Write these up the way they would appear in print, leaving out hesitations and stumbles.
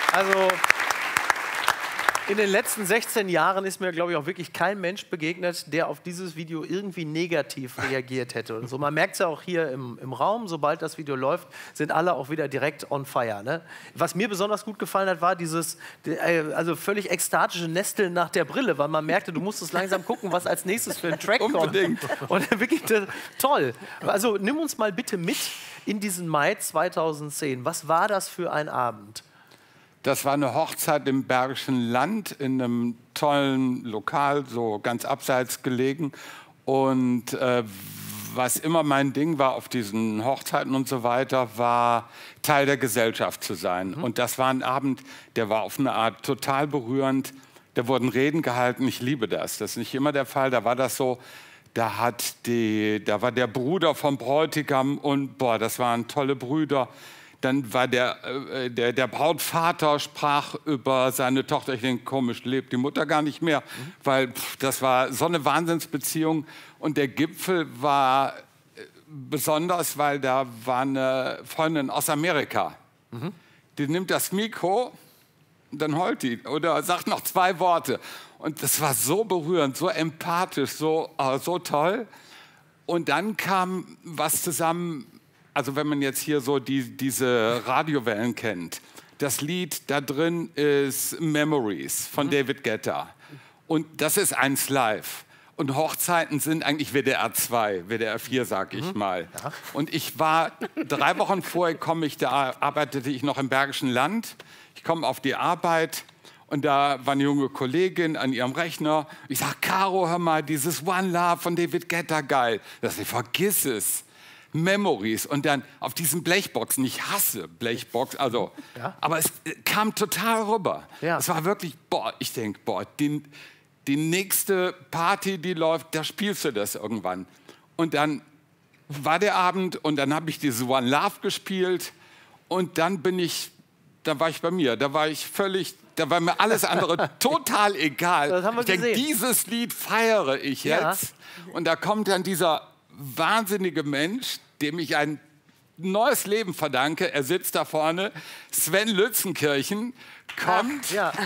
Also in den letzten 16 Jahren ist mir, glaube ich, auch wirklich kein Mensch begegnet, der auf dieses Video irgendwie negativ reagiert hätte. Und so, man merkt es ja auch hier im Raum, sobald das Video läuft, sind alle auch wieder direkt on fire. Ne? Was mir besonders gut gefallen hat, war dieses also völlig ekstatische Nesteln nach der Brille, weil man merkte, du musstest langsam gucken, was als nächstes für ein Track kommt. Unbedingt. Und wirklich toll. Also nimm uns mal bitte mit in diesen Mai 2010. Was war das für ein Abend? Das war eine Hochzeit im Bergischen Land in einem tollen Lokal, so ganz abseits gelegen. Und was immer mein Ding war auf diesen Hochzeiten und so weiter, war Teil der Gesellschaft zu sein. Und das war ein Abend, der war auf eine Art total berührend. Da wurden Reden gehalten, ich liebe das. Das ist nicht immer der Fall, da war das so. Da war der Bruder vom Bräutigam und boah, das waren tolle Brüder. Dann war der Brautvater sprach über seine Tochter. Ich denke, komisch, lebt die Mutter gar nicht mehr, weil das war so eine Wahnsinnsbeziehung. Und der Gipfel war besonders, weil da war eine Freundin aus Amerika. Die nimmt das Mikro, und dann heult die oder sagt noch 2 Worte. Und das war so berührend, so empathisch, so toll. Und dann kam was zusammen. Also wenn man jetzt hier so diese Radiowellen kennt, das Lied da drin ist Memories von David Guetta. Und das ist eins live. Und Hochzeiten sind eigentlich WDR 2, WDR 4, sag ich mal. Ja. Und ich war 3 Wochen vorher, arbeitete ich noch im Bergischen Land. Ich komme auf die Arbeit und da war eine junge Kollegin an ihrem Rechner. Ich sag, Caro, hör mal, dieses One Love von David Guetta, geil. Das ich vergiss es. Memories und dann auf diesen Blechboxen. Ich hasse Blechbox, also, aber es kam total rüber. Ja. Es war wirklich, boah, ich denke, boah, die nächste Party, die läuft, da spielst du das irgendwann. Und dann war der Abend und dann habe ich diese One Love gespielt und dann war ich bei mir, da war mir alles andere total egal. Das haben wir ich denke, dieses Lied feiere ich jetzt. Ja. Und da kommt dann dieser wahnsinnige Mensch, dem ich ein neues Leben verdanke. Er sitzt da vorne. Sven Lützenkirchen kommt. Ach, ja.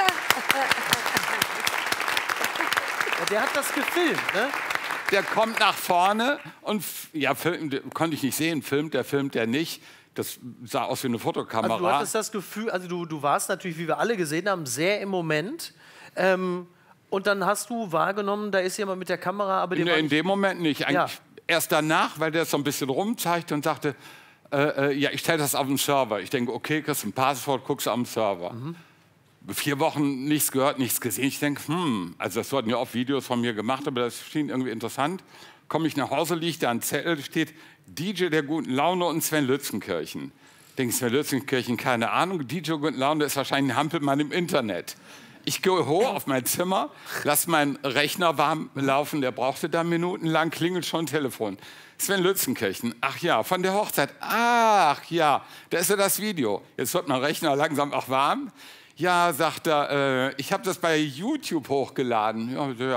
Der hat das gefilmt, ne? Der kommt nach vorne und konnte ich nicht sehen, filmt der nicht. Das sah aus wie eine Fotokamera. Also du hattest das Gefühl, also du warst natürlich, wie wir alle gesehen haben, sehr im Moment. Und dann hast du wahrgenommen, da ist jemand mit der Kamera, aber in dem Moment nicht. Eigentlich erst danach, weil der so ein bisschen rumzeigte und sagte, ja, ich stelle das auf den Server. Ich denke, okay, kriegst ein Passwort, guckst auf den Server. 4 Wochen nichts gehört, nichts gesehen. Ich denke, also das wurden ja oft Videos von mir gemacht, aber das schien irgendwie interessant. Komme ich nach Hause, liegt da ein Zettel, steht DJ der guten Laune und Sven Lützenkirchen. Denke Sven Lützenkirchen, keine Ahnung, DJ der guten Laune ist wahrscheinlich ein Hampelmann im Internet. Ich gehe hoch auf mein Zimmer, lasse meinen Rechner warm laufen, der brauchte da minutenlang, klingelt schon Telefon. Sven Lützenkirchen, ach ja, von der Hochzeit, ach ja, da ist ja das Video. Jetzt wird mein Rechner langsam auch warm. Ja, sagt er, ich habe das bei YouTube hochgeladen.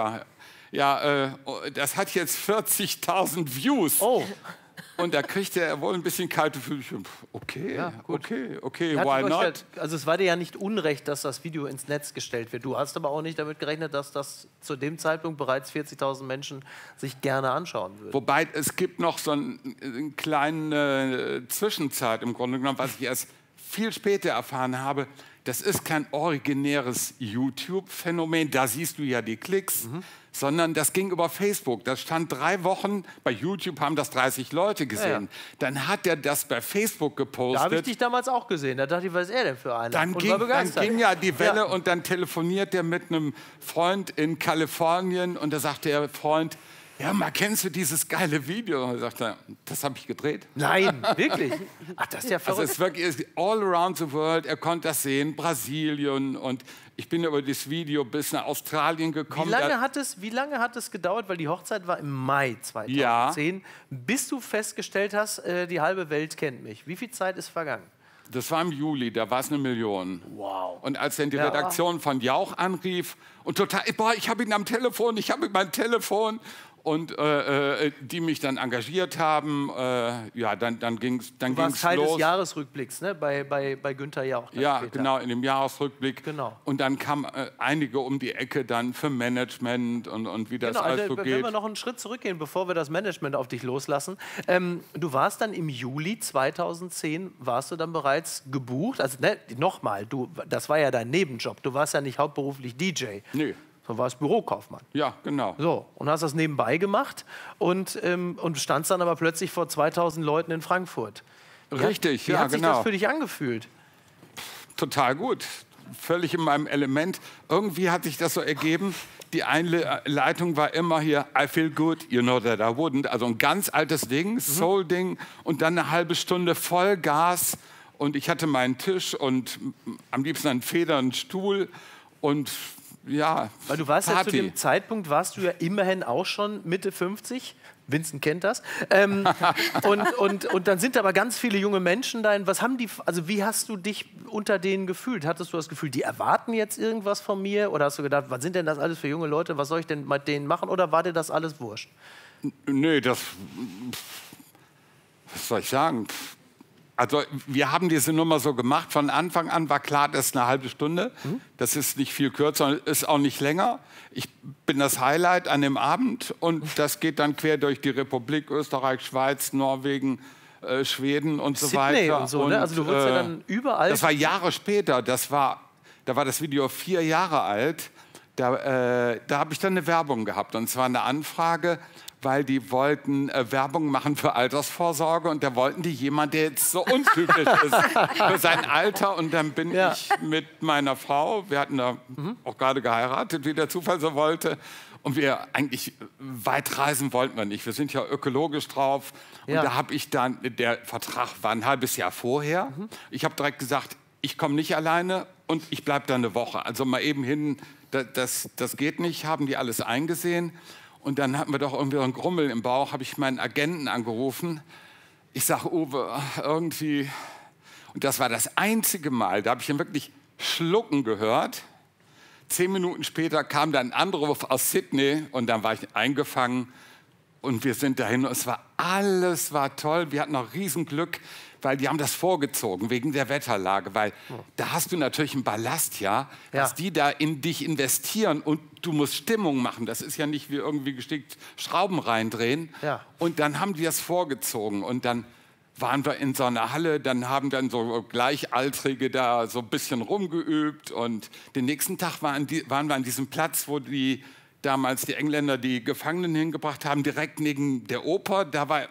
Das hat jetzt 40.000 Views. Oh. Und da kriegt er wohl ein bisschen kalte Füße. Okay, ja, okay, why not? Also es war dir ja nicht unrecht, dass das Video ins Netz gestellt wird. Du hast aber auch nicht damit gerechnet, dass das zu dem Zeitpunkt bereits 40.000 Menschen sich gerne anschauen würden. Wobei es gibt noch so eine kleine Zwischenzeit im Grunde genommen, was ich erst viel später erfahren habe. Das ist kein originäres YouTube-Phänomen, da siehst du ja die Klicks, sondern das ging über Facebook. Das stand 3 Wochen, bei YouTube haben das 30 Leute gesehen. Ja. Dann hat er das bei Facebook gepostet. Da habe ich dich damals auch gesehen, da dachte ich, was ist er denn für einer? Dann ging ja die Welle und dann telefoniert er mit einem Freund in Kalifornien und da sagte der Freund, ja, mal kennst du dieses geile Video? Und er sagte, das habe ich gedreht. Nein, wirklich? Ach, das ist ja verrückt. Also es ist wirklich all around the world. Er konnte das sehen, Brasilien. Und ich bin über das Video bis nach Australien gekommen. Wie lange hat es gedauert, weil die Hochzeit war im Mai 2010, bis du festgestellt hast, die halbe Welt kennt mich. Wie viel Zeit ist vergangen? Das war im Juli, da war es 1 Million. Wow. Und als dann die Redaktion von Jauch anrief und total, boah, ich habe ihn am Telefon, ich habe mein Telefon. und die mich dann engagiert haben. Ja, dann ging's Du warst Teil los. des Jahresrückblicks, ne? bei Günther Jauch. Ja, später. genau, in dem Jahresrückblick. Genau. Und dann kamen einige um die Ecke dann für Management und wie das Genau, alles also, so wenn geht. wir noch einen Schritt zurückgehen, bevor wir das Management auf dich loslassen. Du warst dann im Juli 2010, warst du dann bereits gebucht? Also ne, nochmal, das war ja dein Nebenjob. Du warst ja nicht hauptberuflich DJ. Nee. Du warst Bürokaufmann. Ja, genau. So, und hast das nebenbei gemacht und standst dann aber plötzlich vor 2000 Leuten in Frankfurt. Richtig, Wie ja, hat sich genau. das für dich angefühlt? Total gut. Völlig in meinem Element. Irgendwie hat sich das so ergeben. Die Einleitung war immer hier, I feel good, you know that I wouldn't. Also ein ganz altes Ding, Soul-Ding. Und dann eine halbe Stunde Vollgas. Und ich hatte meinen Tisch und am liebsten einen federnden Stuhl. Und ja, Weil du warst ja Party. zu dem Zeitpunkt, warst du ja immerhin auch schon Mitte 50. Vincent kennt das. Und dann sind aber ganz viele junge Menschen da. Wie hast du dich unter denen gefühlt? Hattest du das Gefühl, die erwarten jetzt irgendwas von mir? Oder hast du gedacht, was sind denn das alles für junge Leute? Was soll ich denn mit denen machen? Oder war dir das alles wurscht? Nee, was soll ich sagen? Also wir haben diese Nummer so gemacht, von Anfang an war klar, das ist eine halbe Stunde. Das ist nicht viel kürzer, ist auch nicht länger. Ich bin das Highlight an dem Abend und das geht dann quer durch die Republik, Österreich, Schweiz, Norwegen, Schweden und so Sydney weiter. und so, ne? Also du wurdest ja dann überall... Das war Jahre später, da war das Video 4 Jahre alt. Da habe ich dann eine Werbung gehabt und zwar eine Anfrage, weil die wollten Werbung machen für Altersvorsorge und da wollten die jemand, der jetzt so untypisch ist für sein Alter. Und dann bin ich mit meiner Frau, wir hatten da auch gerade geheiratet, wie der Zufall so wollte. Und wir eigentlich weit reisen wollten wir nicht. Wir sind ja ökologisch drauf. Und da habe ich dann, der Vertrag war ein halbes Jahr vorher. Ich habe direkt gesagt, ich komme nicht alleine und ich bleibe da eine Woche. Also mal eben hin, das geht nicht, haben die alles eingesehen. Und dann hatten wir doch irgendwie einen Grummel im Bauch, habe ich meinen Agenten angerufen. Ich sage, Uwe, irgendwie... Und das war das einzige Mal, da habe ich ihn wirklich schlucken gehört. 10 Minuten später kam dann ein Anruf aus Sydney und dann war ich eingefangen. Und wir sind dahin und alles war toll. Wir hatten noch Riesenglück, weil die haben das vorgezogen wegen der Wetterlage. Weil da hast du natürlich einen Ballast, dass die da in dich investieren und du musst Stimmung machen. Das ist ja nicht wie irgendwie gestickt Schrauben reindrehen. Ja. Und dann haben die das vorgezogen und dann waren wir in so einer Halle, dann haben dann so Gleichaltrige da so ein bisschen rumgeübt und den nächsten Tag waren wir an diesem Platz, wo damals die Engländer die Gefangenen hingebracht haben, direkt neben der Oper. Da war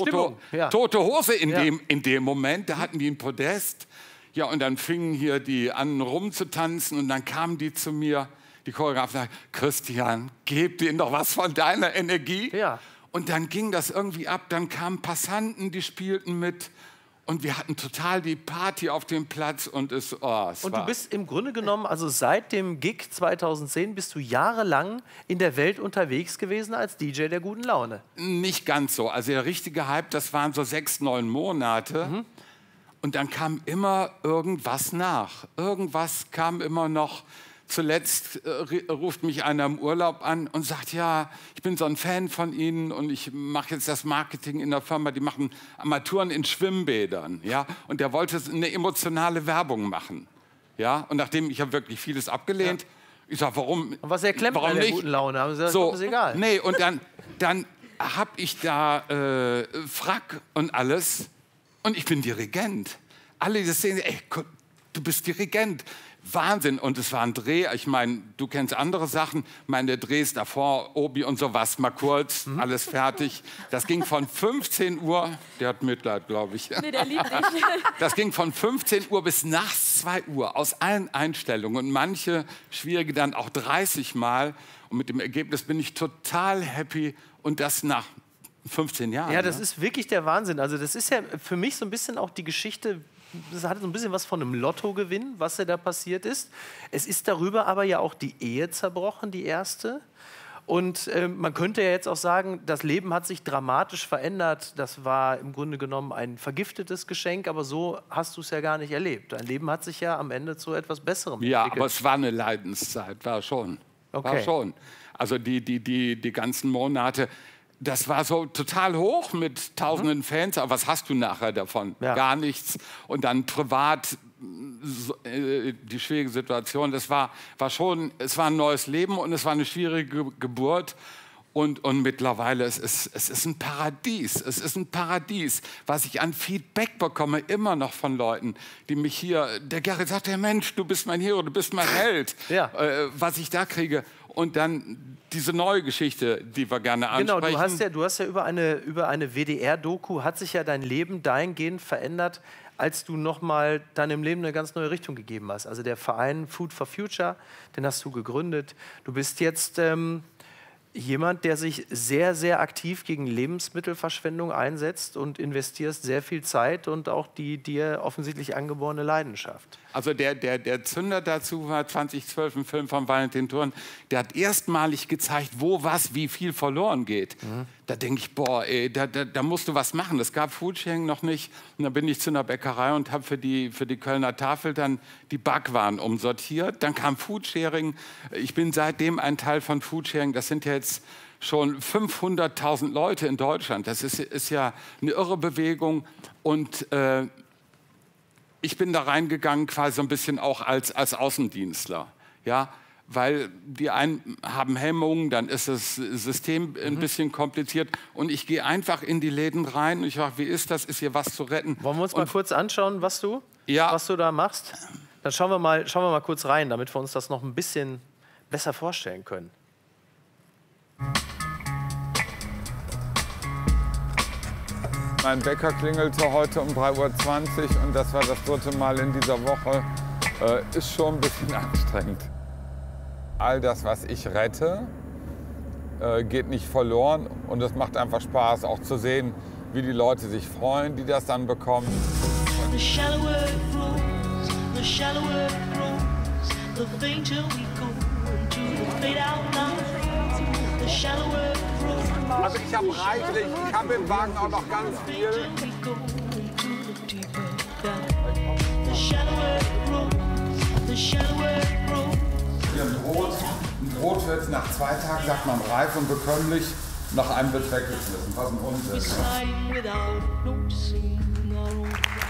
tote Hose in dem Moment. Da hatten die ein Podest. Ja, und dann fingen hier die an rumzutanzen und dann kamen die zu mir, die Choreografen, sagten, Christian, gib denen doch was von deiner Energie. Ja. Und dann ging das irgendwie ab. Dann kamen Passanten, die spielten mit. Und wir hatten total die Party auf dem Platz und du bist im Grunde genommen, also seit dem Gig 2010 bist du jahrelang in der Welt unterwegs gewesen als DJ der guten Laune. Nicht ganz so. Also der richtige Hype, das waren so 6, 9 Monate. Und dann kam immer irgendwas nach. Irgendwas kam immer noch. Zuletzt ruft mich einer im Urlaub an und sagt, ja, ich bin so ein Fan von Ihnen und ich mache jetzt das Marketing in der Firma, die machen Armaturen in Schwimmbädern. Ja? Und der wollte eine emotionale Werbung machen. Ja? Und nachdem ich habe wirklich vieles abgelehnt, ich sage, warum? Und was erklemmt warum bei der nicht? guten Laune? Haben sie gesagt, So, ist egal. Nee, und dann habe ich da Frack und alles und ich bin Dirigent. Alle, die das sehen, ey, du bist Dirigent. Wahnsinn. Und es war ein Dreh. Ich meine, du kennst andere Sachen. Meine Drehs davor, Obi und sowas, mal kurz, alles fertig. Das ging von 15 Uhr, der hat Mitleid, glaube ich. Nee, der liebt dich. Das ging von 15 Uhr bis nachts 2 Uhr, aus allen Einstellungen. Und manche schwierige dann auch 30 Mal. Und mit dem Ergebnis bin ich total happy. Und das nach 15 Jahren. Ja, das ist wirklich der Wahnsinn. Also das ist ja für mich so ein bisschen auch die Geschichte, das hat so ein bisschen was von einem Lottogewinn, was ja da passiert ist. Es ist darüber aber ja auch die Ehe zerbrochen, die erste. Und man könnte ja jetzt auch sagen, das Leben hat sich dramatisch verändert. Das war im Grunde genommen ein vergiftetes Geschenk, aber so hast du es ja gar nicht erlebt. Dein Leben hat sich ja am Ende zu etwas Besserem entwickelt. Ja, aber es war eine Leidenszeit, war schon. Okay. War schon. Also die ganzen Monate. Das war so total hoch mit tausenden Fans. Aber was hast du nachher davon? Ja. Gar nichts. Und dann privat die schwierige Situation. Das war schon, es war ein neues Leben und es war eine schwierige Geburt. Und mittlerweile, es ist ein Paradies. Es ist ein Paradies, was ich an Feedback bekomme, immer noch von Leuten, die mich hier, der Gerrit sagt, hey Mensch, du bist mein Hero, du bist mein Held, Ja. Was ich da kriege. Und dann diese neue Geschichte, die wir gerne ansprechen. Genau, du hast ja über eine WDR-Doku, hat sich ja dein Leben dahingehend verändert, als du nochmal deinem Leben eine ganz neue Richtung gegeben hast. Also der Verein Food for Future, den hast du gegründet. Du bist jetzt jemand, der sich sehr, sehr aktiv gegen Lebensmittelverschwendung einsetzt und investierst sehr viel Zeit und auch die dir offensichtlich angeborene Leidenschaft. Also der Zünder dazu war 2012 ein Film von Valentin Thurn. Der hat erstmalig gezeigt, wo was, wie viel verloren geht. Da denke ich, boah, ey, da musst du was machen. Es gab Foodsharing noch nicht. Und dann bin ich zu einer Bäckerei und habe für die Kölner Tafel dann die Backwaren umsortiert. Dann kam Foodsharing. Ich bin seitdem ein Teil von Foodsharing. Das sind ja jetzt schon 500.000 Leute in Deutschland. Das ist ja eine irre Bewegung. Und ich bin da reingegangen quasi so ein bisschen auch als Außendienstler, ja, weil die einen haben Hemmungen, dann ist das System ein bisschen kompliziert und ich gehe einfach in die Läden rein und ich frage, wie ist das, ist hier was zu retten? Wollen wir uns mal kurz anschauen, was du da machst? Dann schauen wir mal kurz rein, damit wir uns das noch ein bisschen besser vorstellen können. Mein Bäcker klingelte heute um 3:20 Uhr und das war das 3. Mal in dieser Woche. Ist schon ein bisschen anstrengend. All das, was ich rette, geht nicht verloren und es macht einfach Spaß, auch zu sehen, wie die Leute sich freuen, die das dann bekommen. The shallower it grows, the shallower it grows, the fainter we go into the fade out line. The shallower it grows. Also ich habe reichlich, ich habe im Wagen auch noch ganz viel. We go into the deeper dive. The shallower it grows, the shallower it grows. Hier ein Brot wird nach 2 Tagen, sagt man, reif und bekömmlich, nach einem wird weggeschmissen, was ein Hund We ist. slide without noticing our own.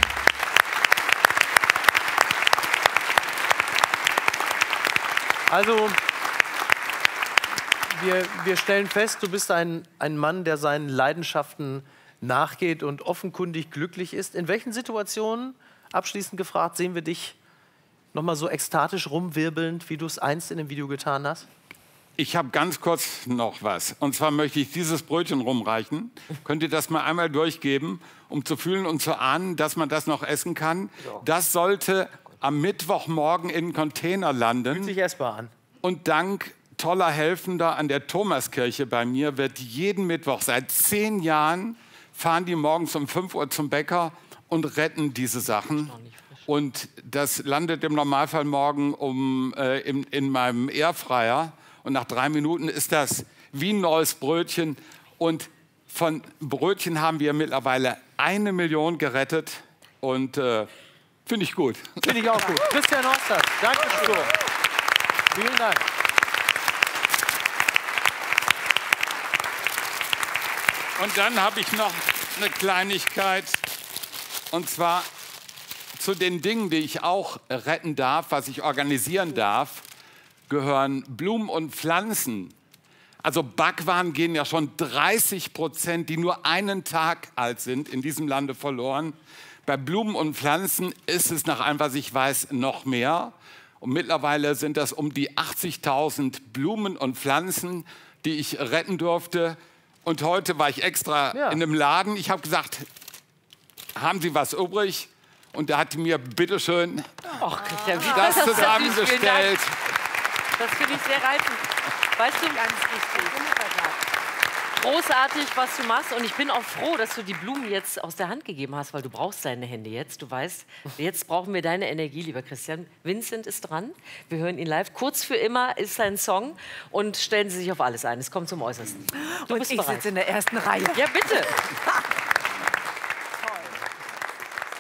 Also, wir stellen fest, du bist ein Mann, der seinen Leidenschaften nachgeht und offenkundig glücklich ist. In welchen Situationen, abschließend gefragt, sehen wir dich noch mal so ekstatisch rumwirbelnd, wie du es einst in dem Video getan hast? Ich habe ganz kurz noch was. Und zwar möchte ich dieses Brötchen rumreichen. Könnt ihr das mal einmal durchgeben, um zu fühlen und zu ahnen, dass man das noch essen kann? Ja. Das sollte am Mittwochmorgen in den Container landen. Fühlt sich essbar an. Und dank toller Helfender an der Thomaskirche bei mir wird jeden Mittwoch seit 10 Jahren fahren die morgens um 5 Uhr zum Bäcker und retten diese Sachen. Und das landet im Normalfall morgen in meinem Airfryer. Und nach 3 Minuten ist das wie ein neues Brötchen. Und von Brötchen haben wir mittlerweile 1 Million gerettet. Und finde ich gut. Finde ich auch gut. Christian Osters, danke schön. Vielen Dank. Und dann habe ich noch eine Kleinigkeit. Und zwar zu den Dingen, die ich auch retten darf, was ich organisieren darf, gehören Blumen und Pflanzen. Also Backwaren gehen ja schon 30%, die nur einen Tag alt sind, in diesem Lande verloren. Bei Blumen und Pflanzen ist es nach allem, was ich weiß, noch mehr. Und mittlerweile sind das um die 80.000 Blumen und Pflanzen, die ich retten durfte. Und heute war ich extra in einem Laden. Ich habe gesagt, haben Sie was übrig? Und da hat die mir bitteschön das zusammengestellt. Das finde ich sehr reizend. Weißt du, ganz richtig. Großartig, was du machst. Und ich bin auch froh, dass du die Blumen jetzt aus der Hand gegeben hast, weil du brauchst deine Hände jetzt. Du weißt, jetzt brauchen wir deine Energie, lieber Christian. Vincent ist dran. Wir hören ihn live. Kurz für immer ist sein Song. Und stellen Sie sich auf alles ein. Es kommt zum Äußersten. Du bist bereit. Ich sitze in der ersten Reihe. Ja, bitte.